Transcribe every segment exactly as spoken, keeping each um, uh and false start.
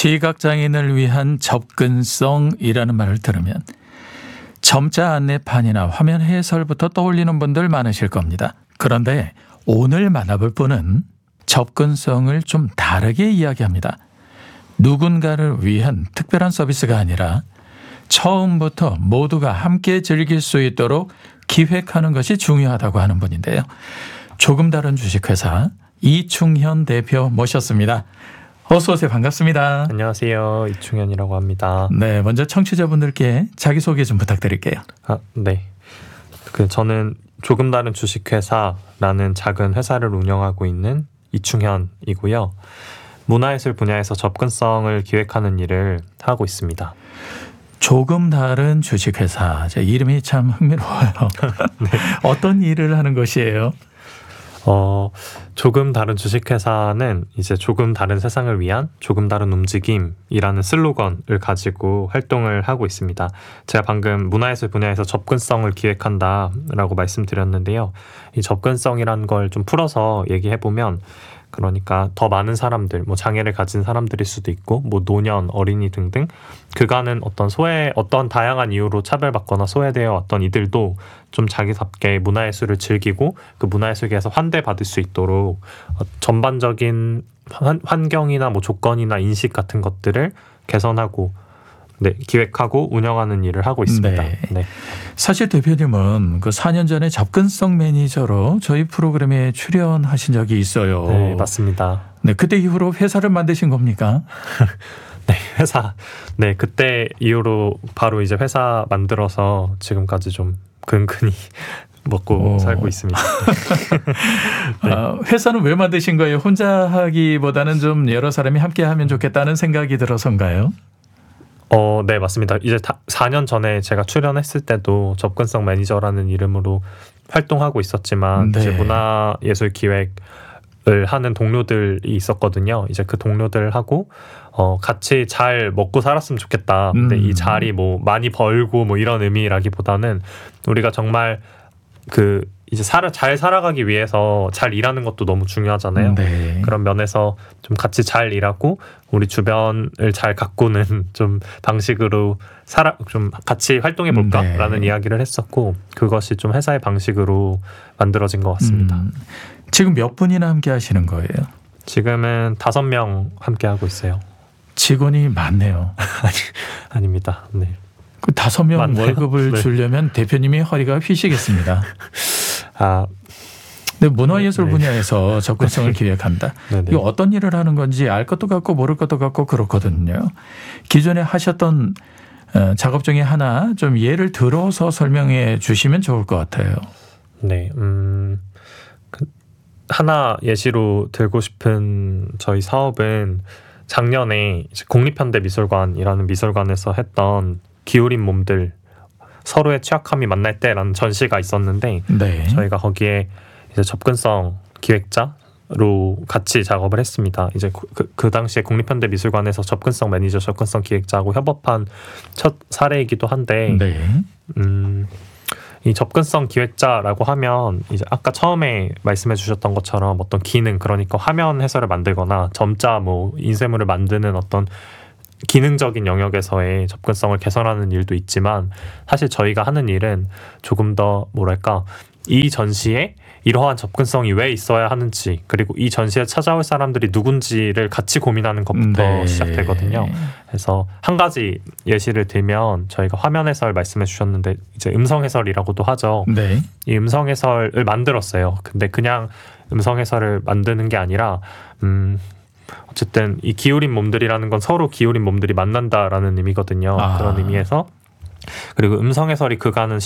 시각장애인을 위한 접근성이라는 말을 들으면 점자 안내판이나 화면 해설부터 떠올리는 분들 많으실 겁니다. 그런데 오늘 만나볼 분은 접근성을 좀 다르게 이야기합니다. 누군가를 위한 특별한 서비스가 아니라 처음부터 모두가 함께 즐길 수 있도록 기획하는 것이 중요하다고 하는 분인데요. 조금 다른 주식회사 이충현 대표 모셨습니다. 어서 오세요. 반갑습니다. 안녕하세요. 이충현이라고 합니다. 네, 먼저 청취자분들께 자기소개 좀 부탁드릴게요. 아, 네. 그 저는 조금 다른 주식회사라는 작은 회사를 운영하고 있는 이충현이고요. 문화예술 분야에서 접근성을 기획하는 일을 하고 있습니다. 조금 다른 주식회사. 제 이름이 참 흥미로워요. 네. 어떤 일을 하는 것이에요? 어, 조금 다른 주식회사는 이제 조금 다른 세상을 위한 조금 다른 움직임이라는 슬로건을 가지고 활동을 하고 있습니다. 제가 방금 문화예술 분야에서 접근성을 기획한다라고 말씀드렸는데요. 이 접근성이라는 걸 좀 풀어서 얘기해보면, 그러니까 더 많은 사람들, 뭐 장애를 가진 사람들일 수도 있고, 뭐 노년, 어린이 등등 그간은 어떤 소외, 어떤 다양한 이유로 차별받거나 소외되어 왔던 이들도 좀 자기답게 문화예술을 즐기고 그 문화예술계에서 환대받을 수 있도록 전반적인 환, 환경이나 뭐 조건이나 인식 같은 것들을 개선하고 네, 기획하고 운영하는 일을 하고 있습니다. 네. 네. 사실 대표님은 그 사 년 전에 접근성 매니저로 저희 프로그램에 출연하신 적이 있어요. 네, 맞습니다. 네, 그때 이후로 회사를 만드신 겁니까? 네, 회사. 네, 그때 이후로 바로 이제 회사 만들어서 지금까지 좀 근근히 먹고 오. 살고 있습니다. 네. 아, 회사는 왜 만드신 거예요? 혼자 하기보다는 좀 여러 사람이 함께 하면 좋겠다는 생각이 들어서인가요? 어, 네, 맞습니다. 이제 사 년 전에 제가 출연했을 때도 접근성 매니저라는 이름으로 활동하고 있었지만 네. 이제 문화예술 기획을 하는 동료들이 있었거든요. 이제 그 동료들하고 어, 같이 잘 먹고 살았으면 좋겠다. 근데 음. 이 잘이 뭐 많이 벌고 뭐 이런 의미라기보다는 우리가 정말 그 이제 살아, 잘 살아가기 위해서 잘 일하는 것도 너무 중요하잖아요. 네. 그런 면에서 좀 같이 잘 일하고 우리 주변을 잘 가꾸는 좀 방식으로 살아, 좀 같이 활동해 볼까라는 네. 이야기를 했었고, 그것이 좀 회사의 방식으로 만들어진 것 같습니다. 음. 지금 몇 분이나 함께 하시는 거예요? 지금은 다섯 명 함께 하고 있어요. 직원이 많네요. 아니, 아닙니다. 네. 그 다섯 명 맞나요? 월급을 네. 주려면 대표님이 허리가 휘시겠습니다. 아, 근데 문화예술 네. 분야에서 접근성을 네. 기획한다. 네네. 이거 어떤 일을 하는 건지 알 것도 같고 모를 것도 같고 그렇거든요. 기존에 하셨던 작업 중에 하나 좀 예를 들어서 설명해 주시면 좋을 것 같아요. 네, 음, 그 하나 예시로 들고 싶은 저희 사업은 작년에 국립현대미술관이라는 미술관에서 했던 기울인 몸들, 서로의 취약함이 만날 때라는 전시가 있었는데 네. 저희가 거기에 이제 접근성 기획자로 같이 작업을 했습니다. 이제 그, 그 당시에 국립현대미술관에서 접근성 매니저, 접근성 기획자하고 협업한 첫 사례이기도 한데 네. 음, 이 접근성 기획자라고 하면 이제 아까 처음에 말씀해 주셨던 것처럼 어떤 기능, 그러니까 화면 해설을 만들거나 점자, 뭐 인쇄물을 만드는 어떤 기능적인 영역에서의 접근성을 개선하는 일도 있지만, 사실 저희가 하는 일은 조금 더 뭐랄까, 이 전시에 이러한 접근성이 왜 있어야 하는지, 그리고 이 전시에 찾아올 사람들이 누군지를 같이 고민하는 것부터 네. 시작되거든요. 그래서 한 가지 예시를 들면 저희가 화면 해설 말씀해 주셨는데 이제 음성 해설이라고도 하죠. 네. 이 음성 해설을 만들었어요. 근데 그냥 음성 해설을 만드는 게 아니라 음 어쨌든 이 기울인 몸들이라는 건 서로 기울인 몸들이 만난다라는 의미거든요. 아. 그런 의미에서, 그리고 음성 해설이 그간은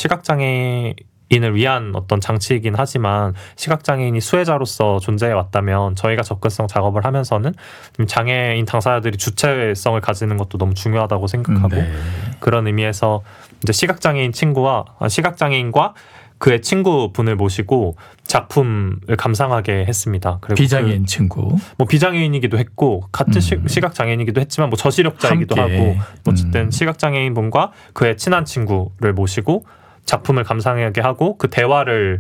시각장애인을 위한 어떤 장치이긴 하지만 시각장애인이 수혜자로서 존재해 왔다면 저희가 접근성 작업을 하면서는 장애인 당사자들이 주체성을 가지는 것도 너무 중요하다고 생각하고 네. 그런 의미에서 이제 시각장애인 친구와 시각장애인과 그의 친구분을 모시고 작품을 감상하게 했습니다. 그리고 비장애인 그, 친구, 뭐 비장애인이기도 했고 같은 음. 시각장애인이기도 했지만 뭐 저시력자이기도 함께. 하고 어쨌든 음. 시각장애인 분과 그의 친한 친구를 모시고 작품을 감상하게 하고 그 대화를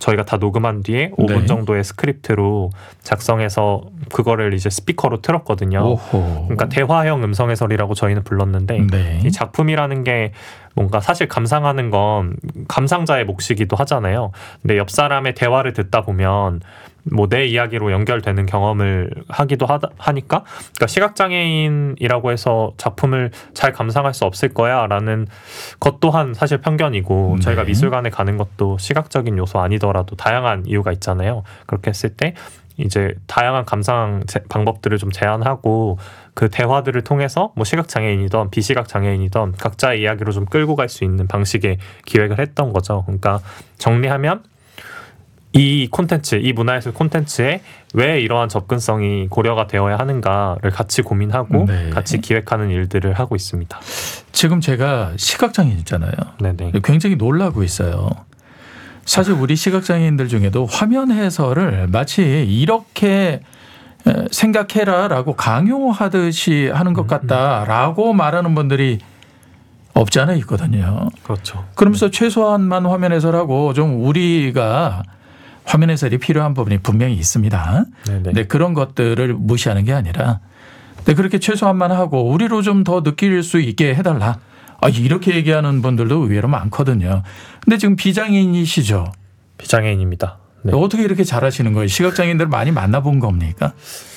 저희가 다 녹음한 뒤에 오 분 네. 정도의 스크립트로 작성해서 그거를 이제 스피커로 틀었거든요. 오호. 그러니까 대화형 음성 해설이라고 저희는 불렀는데 네. 이 작품이라는 게 뭔가 사실 감상하는 건 감상자의 몫이기도 하잖아요. 근데 옆 사람의 대화를 듣다 보면 뭐 내 이야기로 연결되는 경험을 하기도 하다, 하니까 그러니까 시각장애인이라고 해서 작품을 잘 감상할 수 없을 거야 라는 것 또한 사실 편견이고 네. 저희가 미술관에 가는 것도 시각적인 요소 아니더라도 다양한 이유가 있잖아요. 그렇게 했을 때 이제 다양한 감상 제, 방법들을 좀 제안하고 그 대화들을 통해서 뭐 시각장애인이든 비시각장애인이든 각자의 이야기로 좀 끌고 갈 수 있는 방식의 기획을 했던 거죠. 그러니까 정리하면 이 콘텐츠, 이 문화예술 콘텐츠에 왜 이러한 접근성이 고려가 되어야 하는가를 같이 고민하고 네. 같이 기획하는 일들을 하고 있습니다. 지금 제가 시각장애인 있잖아요. 네네. 굉장히 놀라고 있어요. 사실 우리 시각장애인들 중에도 화면 해설을 마치 이렇게 생각해라라고 강요하듯이 하는 것 같다라고 말하는 분들이 없지 않아 있거든요. 그렇죠. 그러면서 최소한만 화면 해설하고 좀 우리가 화면 해설이 필요한 부분이 분명히 있습니다. 네네. 근데 그런 것들을 무시하는 게 아니라 근데 그렇게 최소한만 하고 우리로 좀 더 느낄 수 있게 해달라. 아, 이렇게 얘기하는 분들도 의외로 많거든요. 근데 지금 비장애인이시죠? 비장애인입니다. 네. 어떻게 이렇게 잘하시는 거예요? 시각장애인들 많이 만나본 겁니까?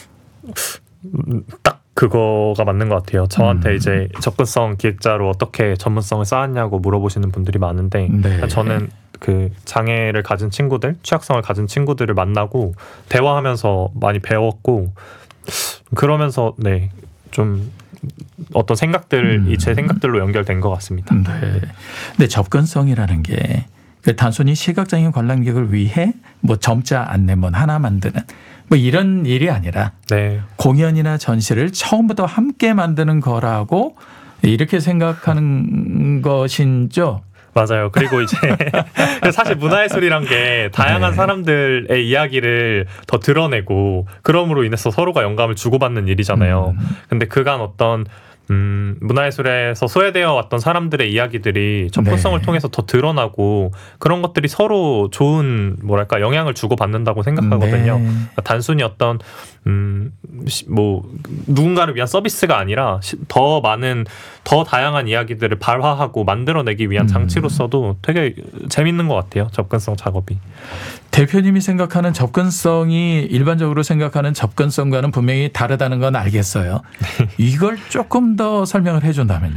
딱 그거가 맞는 것 같아요. 저한테 음. 이제 접근성 기획자로 어떻게 전문성을 쌓았냐고 물어보시는 분들이 많은데 네. 저는 그 장애를 가진 친구들, 취약성을 가진 친구들을 만나고 대화하면서 많이 배웠고 그러면서 네, 좀 어떤 생각들이 음. 제 생각들로 연결된 것 같습니다. 네. 근데 접근성이라는 게 단순히 시각장애인 관람객을 위해 뭐 점자 안내문 하나 만드는 뭐 이런 일이 아니라 네. 공연이나 전시를 처음부터 함께 만드는 거라고 이렇게 생각하는 것인죠. 맞아요. 그리고 이제 사실 문화예술이란 게 다양한 네. 사람들의 이야기를 더 드러내고 그럼으로 인해서 서로가 영감을 주고받는 일이잖아요. 음. 근데 그간 어떤 음, 문화예술에서 소외되어 왔던 사람들의 이야기들이 접근성을 네. 통해서 더 드러나고 그런 것들이 서로 좋은 뭐랄까 영향을 주고받는다고 생각하거든요. 네. 그러니까 단순히 어떤 음, 시- 뭐 누군가를 위한 서비스가 아니라 시- 더 많은 더 다양한 이야기들을 발화하고 만들어내기 위한 음. 장치로서도 되게 재밌는 것 같아요. 접근성 작업이. 대표님이 생각하는 접근성이 일반적으로 생각하는 접근성과는 분명히 다르다는 건 알겠어요. 이걸 조금 더 설명을 해준다면요.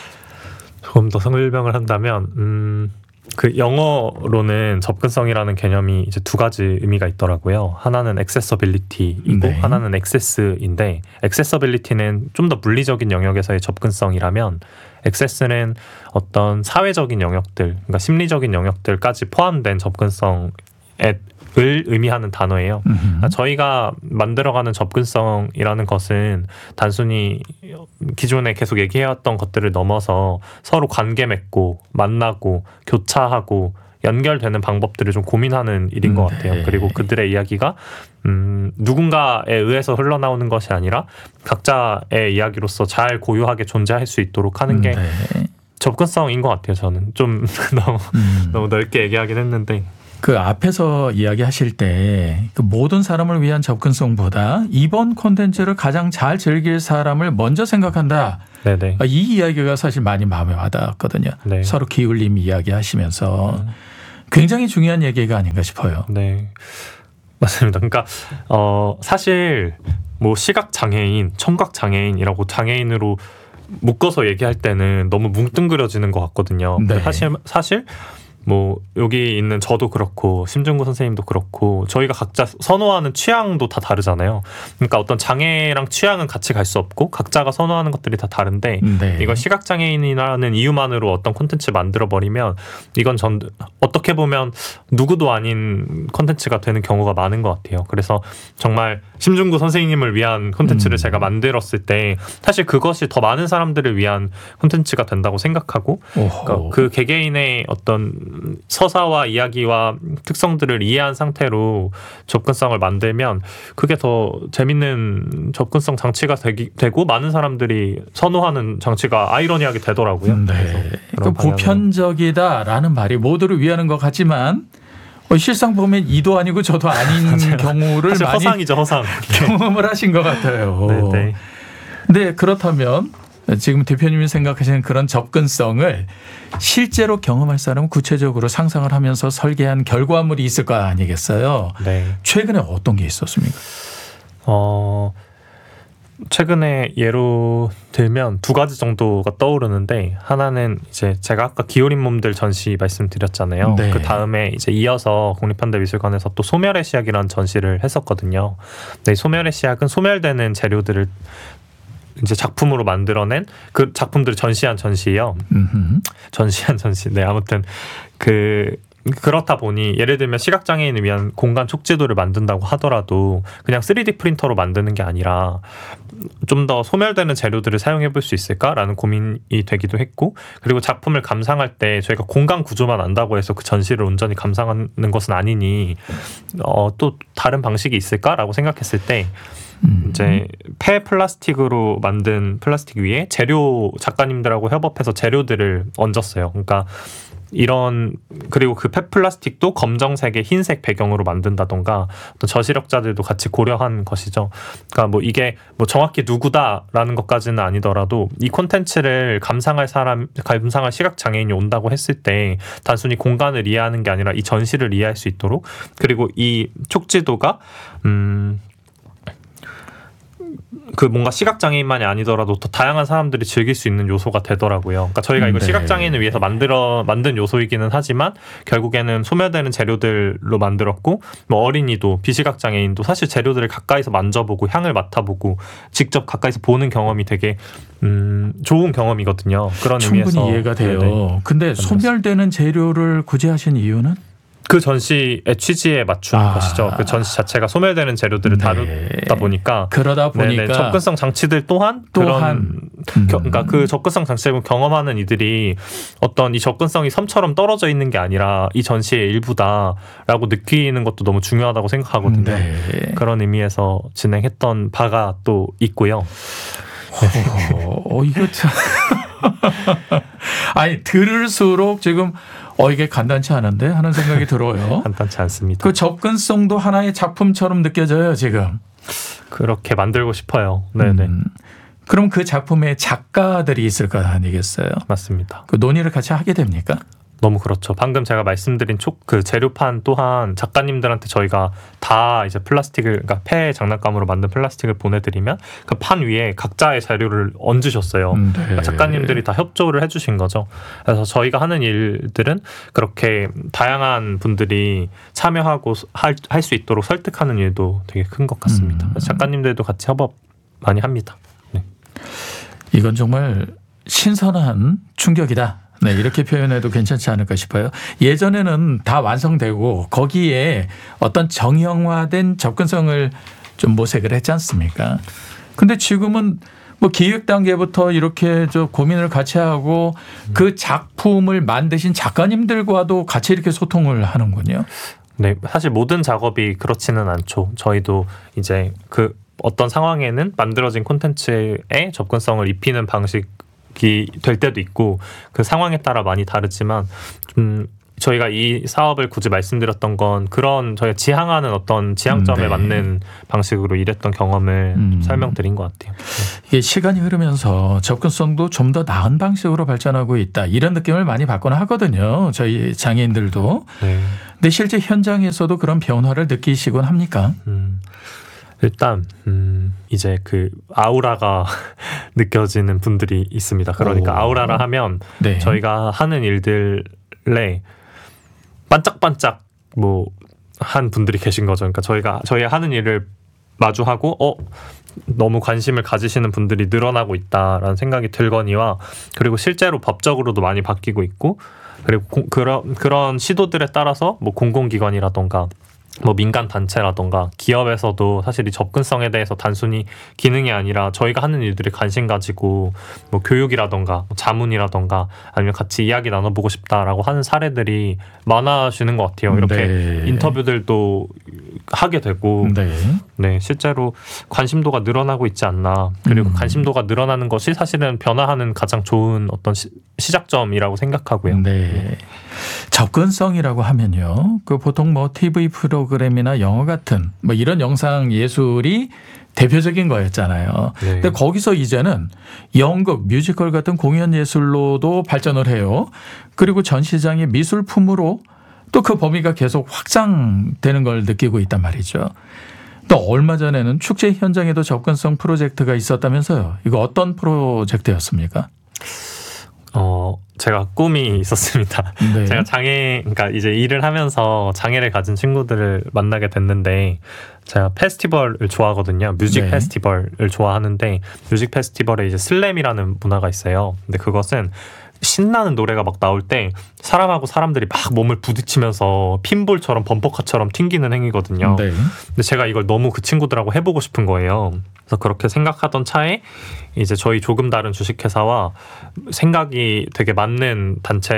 조금 더 설명을 한다면 음, 그 영어로는 접근성이라는 개념이 이제 두 가지 의미가 있더라고요. 하나는 accessibility이고 네. 하나는 access인데 accessibility는 좀 더 물리적인 영역에서의 접근성이라면 access는 어떤 사회적인 영역들, 그러니까 심리적인 영역들까지 포함된 접근성을 의미하는 단어예요. 음흠. 저희가 만들어가는 접근성이라는 것은 단순히 기존에 계속 얘기해왔던 것들을 넘어서 서로 관계 맺고 만나고 교차하고 연결되는 방법들을 좀 고민하는 일인 것 같아요. 네. 그리고 그들의 이야기가 음, 누군가에 의해서 흘러나오는 것이 아니라 각자의 이야기로서 잘 고유하게 존재할 수 있도록 하는 게 네. 접근성인 것 같아요. 저는 좀 너무, 음. 너무 넓게 얘기하긴 했는데 그 앞에서 이야기하실 때 그 모든 사람을 위한 접근성보다 이번 콘텐츠를 가장 잘 즐길 사람을 먼저 생각한다. 네네. 이 이야기가 사실 많이 마음에 와닿았거든요. 네. 서로 기울임 이야기하시면서 굉장히 중요한 얘기가 아닌가 싶어요. 네, 맞습니다. 그러니까 어, 사실 뭐 시각 장애인, 청각 장애인이라고 장애인으로 묶어서 얘기할 때는 너무 뭉뚱그려지는 것 같거든요. 근데 네. 사실 사실 뭐 여기 있는 저도 그렇고 심준구 선생님도 그렇고 저희가 각자 선호하는 취향도 다 다르잖아요. 그러니까 어떤 장애랑 취향은 같이 갈 수 없고 각자가 선호하는 것들이 다 다른데 네. 이걸 시각장애인이라는 이유만으로 어떤 콘텐츠 만들어버리면 이건 전 어떻게 보면 누구도 아닌 콘텐츠가 되는 경우가 많은 것 같아요. 그래서 정말 심준구 선생님을 위한 콘텐츠를 음. 제가 만들었을 때 사실 그것이 더 많은 사람들을 위한 콘텐츠가 된다고 생각하고 오호. 그러니까 그 개개인의 어떤 서사와 이야기와 특성들을 이해한 상태로 접근성을 만들면 그게 더 재밌는 접근성 장치가 되기, 되고 많은 사람들이 선호하는 장치가 아이러니하게 되더라고요. 그래서 네. 그 그런 방향으로. 보편적이다라는 말이 모두를 위하는 것 같지만 어, 실상 보면 이도 아니고 저도 아닌 경우를 사실 많이 허상이죠, 허상. 경험을 하신 것 같아요. 네네. 네, 그렇다면 지금 대표님이 생각하시는 그런 접근성을 실제로 경험할 사람은 구체적으로 상상을 하면서 설계한 결과물이 있을 거 아니겠어요? 네. 최근에 어떤 게 있었습니까? 어, 최근에 예로 들면 두 가지 정도가 떠오르는데, 하나는 이제 제가 아까 기울인 몸들 전시 말씀드렸잖아요. 네. 그 다음에 이제 이어서 국립현대미술관에서 또 소멸의 시약이라는 전시를 했었거든요. 네, 소멸의 시약은 소멸되는 재료들을 이제 작품으로 만들어낸 그 작품들을 전시한 전시예요. 음흠. 전시한 전시. 네, 아무튼 그 그렇다 보니 예를 들면 시각장애인을 위한 공간 촉지도를 만든다고 하더라도 그냥 쓰리디 프린터로 만드는 게 아니라 좀 더 소멸되는 재료들을 사용해 볼 수 있을까라는 고민이 되기도 했고, 그리고 작품을 감상할 때 저희가 공간 구조만 안다고 해서 그 전시를 온전히 감상하는 것은 아니니 어, 또 다른 방식이 있을까라고 생각했을 때 음. 이제 폐 플라스틱으로 만든 플라스틱 위에 재료 작가님들하고 협업해서 재료들을 얹었어요. 그러니까 이런, 그리고 그 폐 플라스틱도 검정색의 흰색 배경으로 만든다던가 어떤 저시력자들도 같이 고려한 것이죠. 그러니까 뭐 이게 뭐 정확히 누구다라는 것까지는 아니더라도 이 콘텐츠를 감상할 사람, 감상할 시각 장애인이 온다고 했을 때 단순히 공간을 이해하는 게 아니라 이 전시를 이해할 수 있도록, 그리고 이 촉지도가 음. 그 뭔가 시각장애인만이 아니더라도 더 다양한 사람들이 즐길 수 있는 요소가 되더라고요. 그러니까 저희가 이걸 네. 시각장애인을 위해서 만들어 만든 요소이기는 하지만 결국에는 소멸되는 재료들로 만들었고, 뭐 어린이도 비시각장애인도 사실 재료들을 가까이서 만져보고 향을 맡아보고 직접 가까이서 보는 경험이 되게 음, 좋은 경험이거든요. 그런 충분히 의미에서 이해가 돼요. 네네. 근데 소멸되는 재료를 구제하신 이유는? 그 전시의 취지에 맞춘 아. 것이죠. 그 전시 자체가 소멸되는 재료들을 네. 다루다 보니까 그러다 보니까 네네, 접근성 장치들 또한 또한 그런 겨, 그러니까 그 접근성 장치를 경험하는 이들이 어떤 이 접근성이 섬처럼 떨어져 있는 게 아니라 이 전시의 일부다라고 느끼는 것도 너무 중요하다고 생각하거든요. 네. 그런 의미에서 진행했던 바가 또 있고요. 어, 어, 이거 참. 아니, 들을수록 지금 어, 이게 간단치 않은데 하는 생각이 들어요. 간단치 않습니다. 그 접근성도 하나의 작품처럼 느껴져요, 지금. 그렇게 만들고 싶어요. 네네. 음, 그럼 그 작품에 작가들이 있을 거 아니겠어요? 맞습니다. 그 논의를 같이 하게 됩니까? 너무 그렇죠. 방금 제가 말씀드린 촉, 그 재료판 또한 작가님들한테 저희가 다 이제 플라스틱을, 그러니까 폐 장난감으로 만든 플라스틱을 보내드리면 그 판 위에 각자의 재료를 얹으셨어요. 음, 네. 그러니까 작가님들이 다 협조를 해주신 거죠. 그래서 저희가 하는 일들은 그렇게 다양한 분들이 참여하고 할 수 있도록 설득하는 일도 되게 큰 것 같습니다. 음. 그래서 작가님들도 같이 협업 많이 합니다. 네. 이건 정말 신선한 충격이다. 네, 이렇게 표현해도 괜찮지 않을까 싶어요. 예전에는 다 완성되고 거기에 어떤 정형화된 접근성을 좀 모색을 했지 않습니까? 근데 지금은 뭐 기획 단계부터 이렇게 저 고민을 같이 하고 그 작품을 만드신 작가님들과도 같이 이렇게 소통을 하는군요. 네, 사실 모든 작업이 그렇지는 않죠. 저희도 이제 그 어떤 상황에는 만들어진 콘텐츠에 접근성을 입히는 방식 이 될 때도 있고 그 상황에 따라 많이 다르지만 음, 저희가 이 사업을 굳이 말씀드렸던 건 그런 저희가 지향하는 어떤 지향점에 네. 맞는 방식으로 일했던 경험을 음. 설명드린 것 같아요. 이게 시간이 흐르면서 접근성도 좀 더 나은 방식으로 발전하고 있다. 이런 느낌을 많이 받거나 하거든요. 저희 장애인들도. 네. 근데 실제 현장에서도 그런 변화를 느끼시곤 합니까? 음, 일단 음, 이제 그 아우라가 느껴지는 분들이 있습니다. 그러니까 오. 아우라라 하면 네. 저희가 하는 일들에 반짝반짝 뭐 한 분들이 계신 거죠. 그러니까 저희가 저희 하는 일을 마주하고 어 너무 관심을 가지시는 분들이 늘어나고 있다라는 생각이 들거니와, 그리고 실제로 법적으로도 많이 바뀌고 있고, 그리고 고, 그런 그런 시도들에 따라서 뭐 공공기관이라던가 뭐 민간 단체라던가 기업에서도 사실 이 접근성에 대해서 단순히 기능이 아니라 저희가 하는 일들에 관심 가지고 뭐 교육이라던가 뭐 자문이라던가 아니면 같이 이야기 나눠보고 싶다라고 하는 사례들이 많아지는 것 같아요. 이렇게 네. 인터뷰들도 하게 되고 네. 네, 실제로 관심도가 늘어나고 있지 않나. 그리고 음. 관심도가 늘어나는 것이 사실은 변화하는 가장 좋은 어떤 시, 시작점이라고 생각하고요. 네. 접근성이라고 하면요. 그 보통 뭐 티비 프로그램이나 영화 같은 뭐 이런 영상 예술이 대표적인 거였잖아요. 네. 근데 거기서 이제는 연극, 뮤지컬 같은 공연 예술로도 발전을 해요. 그리고 전 시장의 미술품으로 또 그 범위가 계속 확장되는 걸 느끼고 있단 말이죠. 또 얼마 전에는 축제 현장에도 접근성 프로젝트가 있었다면서요. 이거 어떤 프로젝트였습니까? 어, 제가 꿈이 있었습니다. 네. 제가 장애, 그러니까 이제 일을 하면서 장애를 가진 친구들을 만나게 됐는데, 제가 페스티벌을 좋아하거든요. 뮤직 네. 페스티벌을 좋아하는데, 뮤직 페스티벌에 이제 슬램이라는 문화가 있어요. 근데 그것은 신나는 노래가 막 나올 때 사람하고 사람들이 막 몸을 부딪히면서 핀볼처럼 범퍼카처럼 튕기는 행위거든요. 네. 근데 제가 이걸 너무 그 친구들하고 해보고 싶은 거예요. 그래서 그렇게 생각하던 차에 이제 저희 조금 다른 주식회사와 생각이 되게 맞는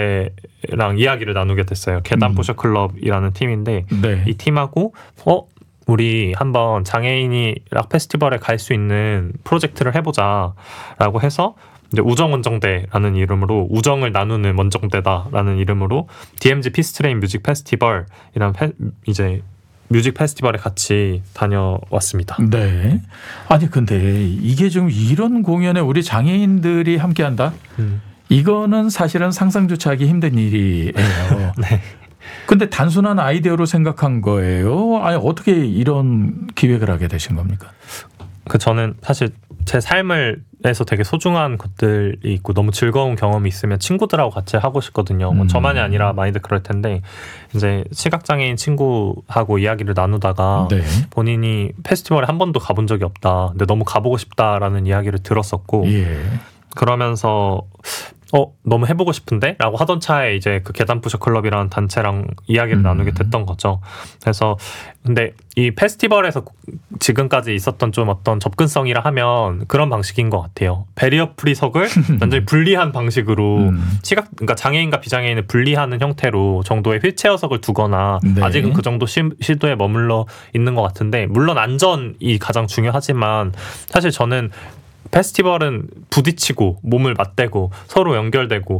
단체랑 이야기를 나누게 됐어요. 계단 음. 부셔 클럽이라는 팀인데 네. 이 팀하고 어 우리 한번 장애인이 락 페스티벌에 갈 수 있는 프로젝트를 해보자라고 해서 이제 우정원정대라는 이름으로 우정을 나누는 원정대다라는 이름으로 디엠지 피스트레인 뮤직 페스티벌이라는 페, 이제 뮤직 페스티벌에 같이 다녀왔습니다. 네. 아니 근데 이게 지금 이런 공연에 우리 장애인들이 함께한다? 음. 이거는 사실은 상상조차 하기 힘든 일이에요. 네. 근데 단순한 아이디어로 생각한 거예요? 아니 어떻게 이런 기획을 하게 되신 겁니까? 그 저는 사실 제 삶을에서 되게 소중한 것들이 있고 너무 즐거운 경험이 있으면 친구들하고 같이 하고 싶거든요. 뭐 음. 저만이 아니라 많이들 그럴 텐데 이제 시각장애인 친구하고 이야기를 나누다가 네. 본인이 페스티벌에 한 번도 가본 적이 없다. 근데 너무 가보고 싶다라는 이야기를 들었었고 예. 그러면서 어 너무 해보고 싶은데? 라고 하던 차에 이제 그 계단 부셔 클럽이라는 단체랑 이야기를 음. 나누게 됐던 거죠. 그래서 근데 이 페스티벌에서 지금까지 있었던 좀 어떤 접근성이라 하면 그런 방식인 것 같아요. 배리어 프리석을 완전히 분리한 방식으로 음. 시각 그러니까 장애인과 비장애인을 분리하는 형태로 정도의 휠체어석을 두거나 네. 아직은 그 정도 시, 시도에 머물러 있는 것 같은데 물론 안전이 가장 중요하지만 사실 저는 페스티벌은 부딪히고 몸을 맞대고 서로 연결되고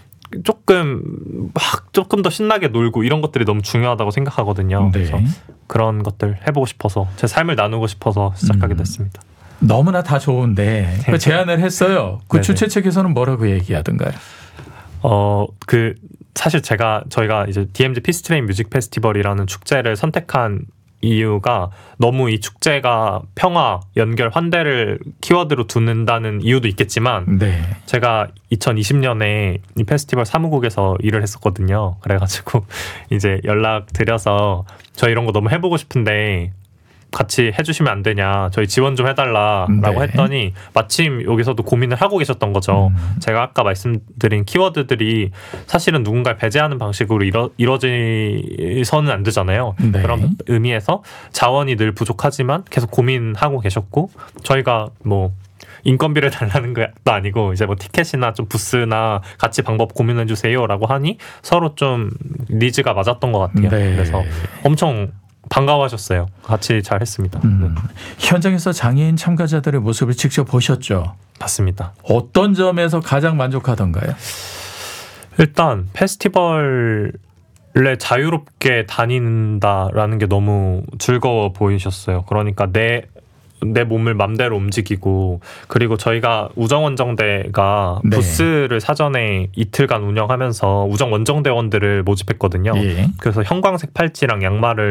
조금 막 조금 더 신나게 놀고 이런 것들이 너무 중요하다고 생각하거든요. 네. 그래서 그런 것들 해보고 싶어서 제 삶을 나누고 싶어서 시작하게 음. 됐습니다. 너무나 다 좋은데 그 제안을 했어요. 그 네네. 주최 측에서는 뭐라고 얘기하던가요? 어, 그 사실 제가 저희가 이제 디엠지 피스트레인 뮤직 페스티벌이라는 축제를 선택한 이유가 너무 이 축제가 평화, 연결, 환대를 키워드로 두는다는 이유도 있겠지만 네. 제가 이천이십 년에 이 페스티벌 사무국에서 일을 했었거든요. 그래가지고 이제 연락 드려서 저 이런 거 너무 해보고 싶은데 같이 해주시면 안 되냐, 저희 지원 좀 해달라라고 네. 했더니 마침 여기서도 고민을 하고 계셨던 거죠. 음. 제가 아까 말씀드린 키워드들이 사실은 누군가를 배제하는 방식으로 이뤄, 이뤄지서는 안 되잖아요. 네. 그런 의미에서 자원이 늘 부족하지만 계속 고민하고 계셨고 저희가 뭐 인건비를 달라는 것도 아니고 이제 뭐 티켓이나 좀 부스나 같이 방법 고민해 주세요라고 하니 서로 좀 니즈가 맞았던 것 같아요. 네. 그래서 엄청 반가워하셨어요. 같이 잘 했습니다. 음. 네. 현장에서 장애인 참가자들의 모습을 직접 보셨죠? 맞습니다. 어떤 점에서 가장 만족하던가요? 일단 페스티벌에 자유롭게 다닌다라는 게 너무 즐거워 보이셨어요. 그러니까 내 내 몸을 맘대로 움직이고 그리고 저희가 우정원정대가 네. 부스를 사전에 이틀간 운영하면서 우정원정대원들을 모집했거든요. 예. 그래서 형광색 팔찌랑 양말을